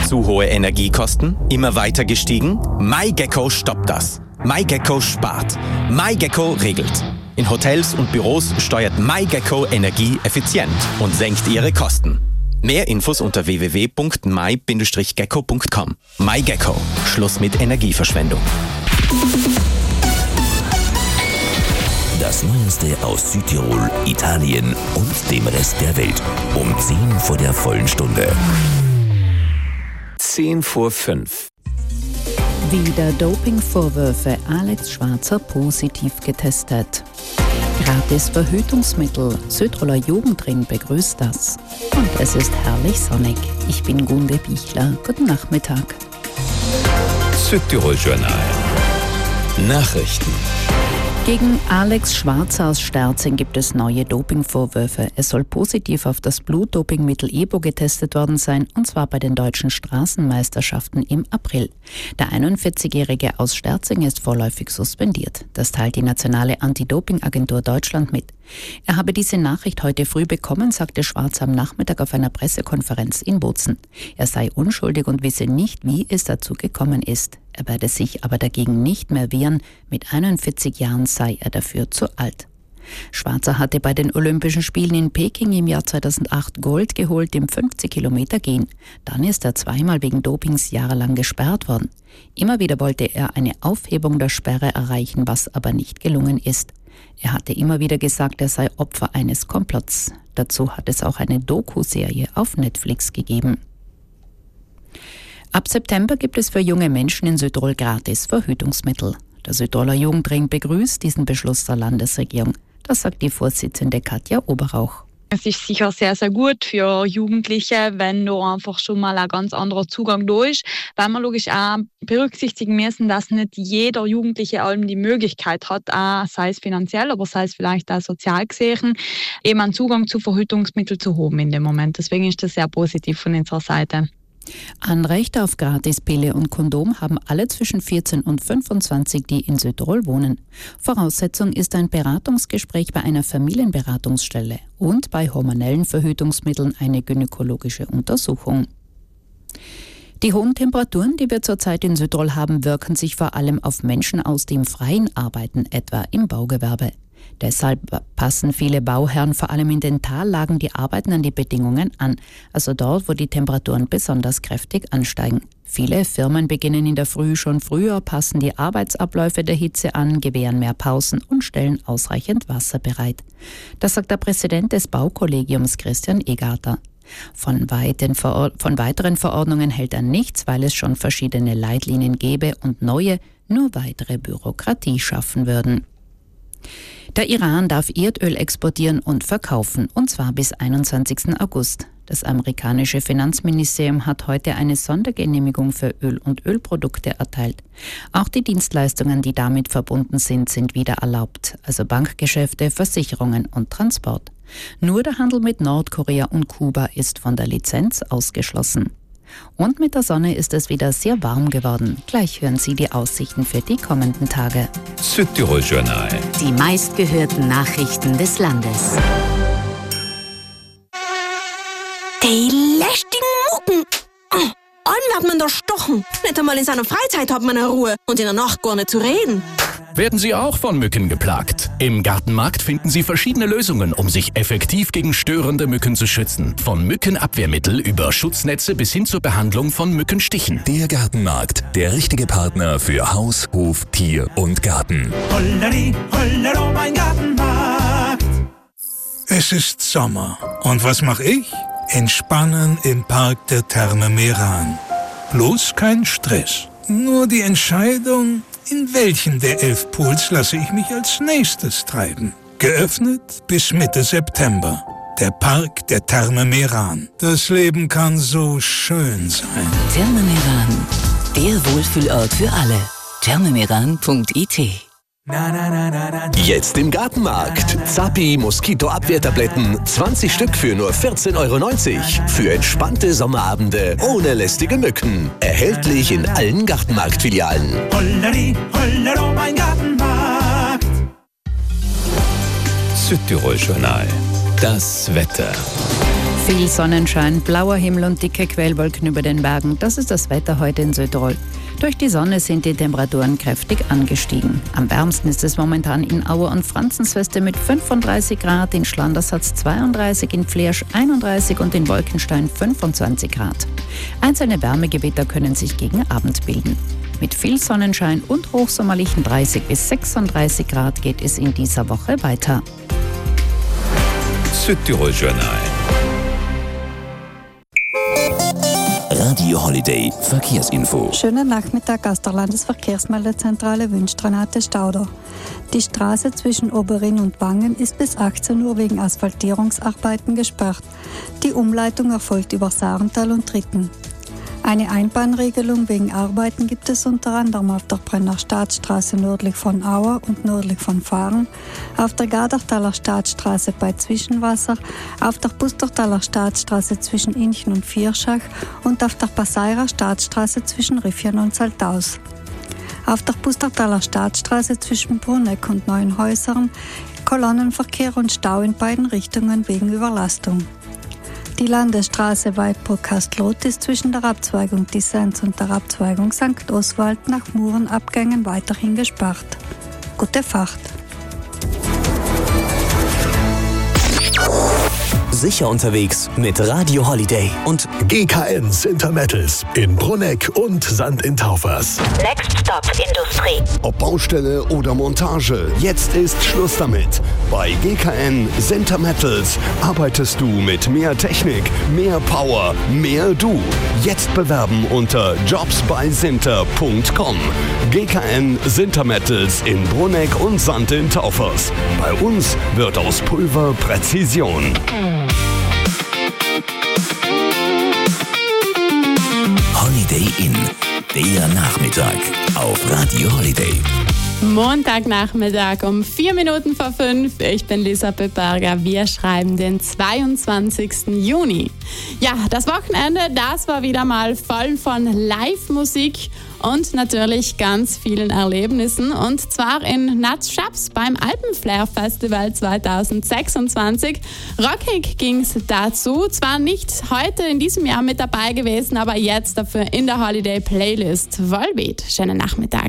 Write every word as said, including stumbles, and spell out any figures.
Zu hohe Energiekosten? Immer weiter gestiegen? MyGecko stoppt das. MyGecko spart. MyGecko regelt. In Hotels und Büros steuert MyGecko Energie effizient und senkt ihre Kosten. Mehr Infos unter w w w punkt my Bindestrich gecko punkt com. MyGecko. Schluss mit Energieverschwendung. Das Neueste aus Südtirol, Italien und dem Rest der Welt. Um zehn vor der vollen Stunde. zehn vor fünf. Wieder Dopingvorwürfe. Alex Schwarzer positiv getestet. Gratis Verhütungsmittel. Südtiroler Jugendring begrüßt das. Und es ist herrlich sonnig. Ich bin Gunde Bichler. Guten Nachmittag. Südtirol Journal. Nachrichten. Gegen Alex Schwarzer aus Sterzing gibt es neue Dopingvorwürfe. Es soll positiv auf das Blutdopingmittel Ebo getestet worden sein, und zwar bei den deutschen Straßenmeisterschaften im April. Der einundvierzigjährige aus Sterzing ist vorläufig suspendiert. Das teilt die Nationale Anti-Doping-Agentur Deutschland mit. Er habe diese Nachricht heute früh bekommen, sagte Schwarzer am Nachmittag auf einer Pressekonferenz in Bozen. Er sei unschuldig und wisse nicht, wie es dazu gekommen ist. Er werde sich aber dagegen nicht mehr wehren. Mit einundvierzig Jahren sei er dafür zu alt. Schwarzer hatte bei den Olympischen Spielen in Peking im Jahr zweitausendacht Gold geholt im fünfzig Kilometer Gehen. Dann ist er zweimal wegen Dopings jahrelang gesperrt worden. Immer wieder wollte er eine Aufhebung der Sperre erreichen, was aber nicht gelungen ist. Er hatte immer wieder gesagt, er sei Opfer eines Komplotts. Dazu hat es auch eine Doku-Serie auf Netflix gegeben. Ab September gibt es für junge Menschen in Südtirol gratis Verhütungsmittel. Der Südtiroler Jugendring begrüßt diesen Beschluss der Landesregierung. Das sagt die Vorsitzende Katja Oberrauch. Es ist sicher sehr, sehr gut für Jugendliche, wenn da einfach schon mal ein ganz anderer Zugang da ist, weil wir logisch auch berücksichtigen müssen, dass nicht jeder Jugendliche allem die Möglichkeit hat, auch, sei es finanziell, aber sei es vielleicht auch sozial gesehen, eben einen Zugang zu Verhütungsmitteln zu haben in dem Moment. Deswegen ist das sehr positiv von unserer Seite. Anrecht auf Gratispille und Kondom haben alle zwischen vierzehn und fünfundzwanzig, die in Südtirol wohnen. Voraussetzung ist ein Beratungsgespräch bei einer Familienberatungsstelle und bei hormonellen Verhütungsmitteln eine gynäkologische Untersuchung. Die hohen Temperaturen, die wir zurzeit in Südtirol haben, wirken sich vor allem auf Menschen aus, die im Freien arbeiten, etwa im Baugewerbe. Deshalb passen viele Bauherren vor allem in den Tallagen die Arbeiten an die Bedingungen an, also dort, wo die Temperaturen besonders kräftig ansteigen. Viele Firmen beginnen in der Früh schon früher, passen die Arbeitsabläufe der Hitze an, gewähren mehr Pausen und stellen ausreichend Wasser bereit. Das sagt der Präsident des Baukollegiums Christian Egarter. Von, weiten Verord- von weiteren Verordnungen hält er nichts, weil es schon verschiedene Leitlinien gäbe und neue nur weitere Bürokratie schaffen würden. Der Iran darf Erdöl exportieren und verkaufen, und zwar bis einundzwanzigsten August. Das amerikanische Finanzministerium hat heute eine Sondergenehmigung für Öl und Ölprodukte erteilt. Auch die Dienstleistungen, die damit verbunden sind, sind wieder erlaubt, also Bankgeschäfte, Versicherungen und Transport. Nur der Handel mit Nordkorea und Kuba ist von der Lizenz ausgeschlossen. Und mit der Sonne ist es wieder sehr warm geworden. Gleich hören Sie die Aussichten für die kommenden Tage. Südtirol Journal. Die meistgehörten Nachrichten des Landes. Die lästigen Mucken. An wird man da stochen. Nicht einmal in seiner Freizeit hat man eine Ruhe. Und in der Nacht gar nicht zu reden. Werden Sie auch von Mücken geplagt? Im Gartenmarkt finden Sie verschiedene Lösungen, um sich effektiv gegen störende Mücken zu schützen. Von Mückenabwehrmittel über Schutznetze bis hin zur Behandlung von Mückenstichen. Der Gartenmarkt, der richtige Partner für Haus, Hof, Tier und Garten. Holleri, hollero, mein Gartenmarkt. Es ist Sommer. Und was mache ich? Entspannen im Park der Therme Meran. Bloß kein Stress. Nur die Entscheidung, in welchen der elf Pools lasse ich mich als nächstes treiben. Geöffnet bis Mitte September. Der Park der Therme Meran. Das Leben kann so schön sein. Therme Meran, der Wohlfühlort für alle. thermemeran punkt i t. Jetzt im Gartenmarkt. Zappi Moskitoabwehrtabletten. zwanzig Stück für nur vierzehn Euro neunzig. Für entspannte Sommerabende ohne lästige Mücken. Erhältlich in allen Gartenmarktfilialen. Holleri, hollero, mein Gartenmarkt. Südtirol Journal. Das Wetter. Viel Sonnenschein, blauer Himmel und dicke Quellwolken über den Bergen. Das ist das Wetter heute in Südtirol. Durch die Sonne sind die Temperaturen kräftig angestiegen. Am wärmsten ist es momentan in Auer und Franzensweste mit fünfunddreißig Grad, in Schlanders hat es zweiunddreißig, in Fliersch einunddreißig und in Wolkenstein fünfundzwanzig Grad. Einzelne Wärmegewitter können sich gegen Abend bilden. Mit viel Sonnenschein und hochsommerlichen dreißig bis sechsunddreißig Grad geht es in dieser Woche weiter. Südtirol Journal. Radio Holiday Verkehrsinfo. Schönen Nachmittag aus der Landesverkehrsmeldezentrale wünscht Renate Stauder. Die Straße zwischen Oberrhin und Wangen ist bis achtzehn Uhr wegen Asphaltierungsarbeiten gesperrt. Die Umleitung erfolgt über Sarental und Tritten. Eine Einbahnregelung wegen Arbeiten gibt es unter anderem auf der Brenner Staatsstraße nördlich von Auer und nördlich von Fahren, auf der Gardertaler Staatsstraße bei Zwischenwasser, auf der Pustertaler Staatsstraße zwischen Inchen und Vierschach und auf der Passeirer Staatsstraße zwischen Riffchen und Saltaus. Auf der Pustertaler Staatsstraße zwischen Bruneck und Neuenhäusern Kolonnenverkehr und Stau in beiden Richtungen wegen Überlastung. Die Landesstraße Weidbruck-Kastlot ist zwischen der Abzweigung Dissens und der Abzweigung Sankt Oswald nach Murenabgängen weiterhin gesperrt. Gute Fahrt! Sicher unterwegs mit Radio Holiday und G K N Sintermettels in Bruneck und Sand in Taufers. Next Stop Industrie. Ob Baustelle oder Montage, jetzt ist Schluss damit. Bei G K N Sintermettels arbeitest du mit mehr Technik, mehr Power, mehr du. Jetzt bewerben unter jobs bei sinter punkt com. G K N Sintermettels in Bruneck und Sand in Taufers. Bei uns wird aus Pulver Präzision. Holiday Inn, der Nachmittag auf Radio Holiday. Montagnachmittag um vier Minuten vor fünf. Ich bin Lisa Pöpperger. Wir schreiben den zweiundzwanzigsten Juni. Ja, das Wochenende, das war wieder mal voll von Live-Musik und natürlich ganz vielen Erlebnissen. Und zwar in Natschabs beim Alpenflair Festival zweitausendsechsundzwanzig. Rockig ging es dazu. Zwar nicht heute in diesem Jahr mit dabei gewesen, aber jetzt dafür in der Holiday Playlist. Volbeat. Schönen Nachmittag.